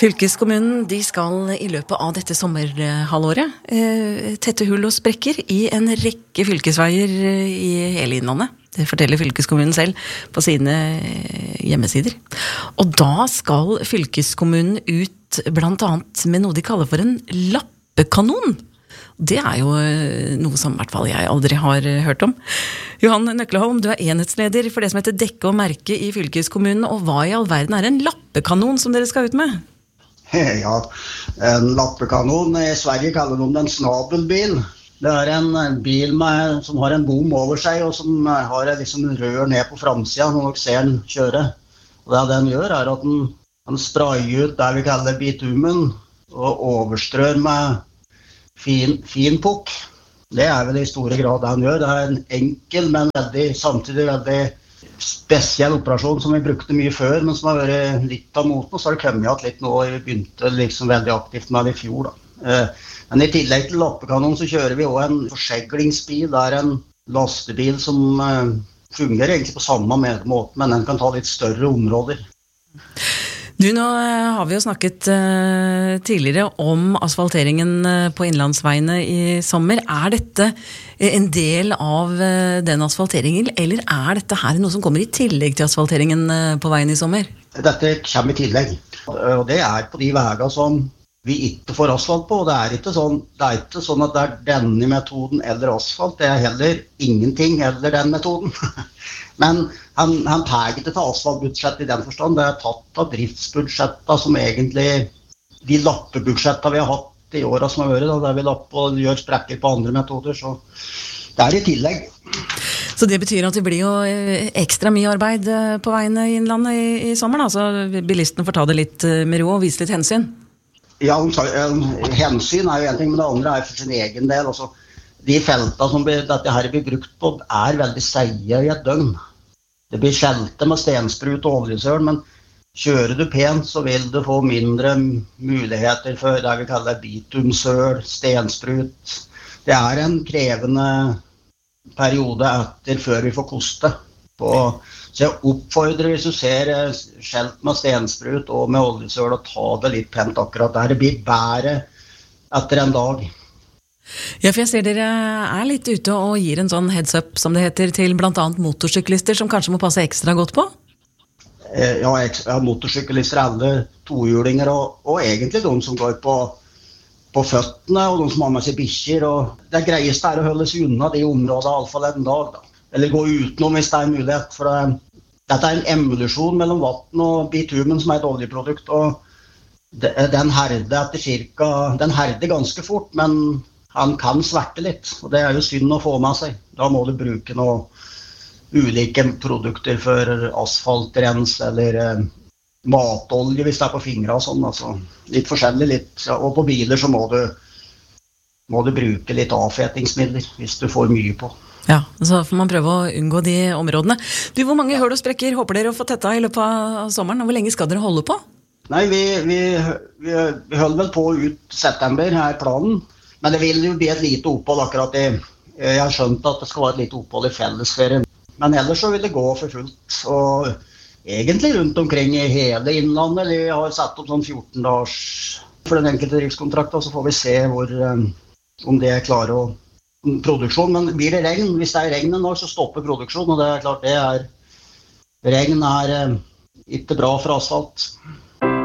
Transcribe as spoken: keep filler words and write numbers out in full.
Fylkeskommunen de skal i løpet av dette sommerhalvåret eh, tette hull og sprekker i en rekke fylkesveier i hele innlandet. Det forteller fylkeskommunen selv på sine hjemmesider. Og da skal fylkeskommunen ut blant annet med noe de kaller for en lappekanon. Det er jo noe som i hvert fall jeg aldri har hørt om. Johan Nøkleholm, du er enhetsleder for det som heter Dekke og Merke i fylkeskommunen, og hva i all verden er en lappekanon som dere skal ut med? Ja, en lappekanon. I Sverige kaller de den snabelbil. Det er en bil med, som har en bom over seg, og som har liksom en rør ned på framsiden når dere ser den kjøre. Og det den gjør er at den, den sprayer ut det vi kaller bitumen, og overstrør med fin, fin pukk. Det er vel i store grad det han gjør. Det er en enkel, men veldig, samtidig veldig spesiell operasjon som vi brukte mye før, men som har vært litt av moten, og så har det kommet igjen litt nå, og vi begynte liksom veldig aktivt med det i fjor da. Men i tillegg til lappekanon så kjører vi også en forseglingsbil. Det er en lastebil som fungerer egentlig på samme måte, men den kan ta litt større områder. Du, nå har vi jo snakket uh, tidligere om asfalteringen på innlandsveiene i sommer. Er dette en del av uh, den asfalteringen, eller er dette her noe som kommer i tillegg til asfalteringen uh, på veien i sommer? Dette kommer i tillegg, og det er på de veier som vi ikke får asfalt på. Det er ikke sånn, det er ikke sånn at det er denne metoden eller asfalt, det er heller ingenting eller den metoden. Men han, han tar ikke til asfaltbudsjett i den forstand. Det er tatt av driftsbudsjettet som egentlig de lappebudsjettene vi har hatt i årene som har vært, der vi lapper og gjør sprekker på andre metoder, så det er i tillegg. Så det betyr at det blir jo ekstra mye arbeid på veiene i innlandet i, i sommeren, altså bilisten får ta det litt med ro og vise litt hensyn? Ja, hensyn er jo en ting, men det andre er for sin egen del. Altså, de feltene som blir, dette her blir brukt på er veldig seige i et døgn. Det blir skjelte med stensprut og oljesøl, men kjører du pent så vil du få mindre muligheter for det vi kaller bitumsøl, stensprut. Det er en krevende periode etter før vi får koste. På, så jeg oppfordrer hvis du ser skjelt med stensprut og med oljesøl og ta det litt pent akkurat der. Det blir bedre etter en dag. Ja, for jeg ser dere er litt ute og gir en sånn heads up, som det heter, til blant annet motorsyklister som kanskje må passe ekstra godt på? Ja, ja motorsyklister, alle tohjulinger, og, og egentlig de som går på, på føttene, og de som har med seg bikkjer. Og det greieste er å holde seg unna de områdene, i alle fall en dag, da. Eller gå utenom hvis det er mulighet, for det, dette er en emulsjon mellom vatten og bitumen som er et oljeprodukt, og det, den herder etter cirka, den herder ganske fort, men han kan sverte litt, og det er jo synd å få med seg. Da må du bruke noen ulike produkter for asfaltrens eller eh, matolje hvis det er på fingre og sånn. Altså, litt forskjellig, litt, ja, og på biler så må du, må du bruke litt avfetingsmidler hvis du får mye på. Ja, så får man prøve å unngå de områdene. Du, hvor mange hull og sprekker håper dere å få tetta i løpet av sommeren, og hvor lenge skal dere holde på? Nei, vi, vi, vi, vi holder vel på ut september, her er planen. Men det vil jo bli et lite opphold akkurat i, jeg har skjønt at det skal være et lite opphold i fellesferien. Men ellers så vil det gå for fullt, og egentlig rundt omkring i hele innlandet. Vi har satt opp sånn fjorten dagers for den enkelte driftskontrakt, og så får vi se hvor, om det er klare å produksjon. Men blir det regn, hvis det er regn nå, så stopper produksjon, og det er klart det er, regn er ikke bra for asfalt.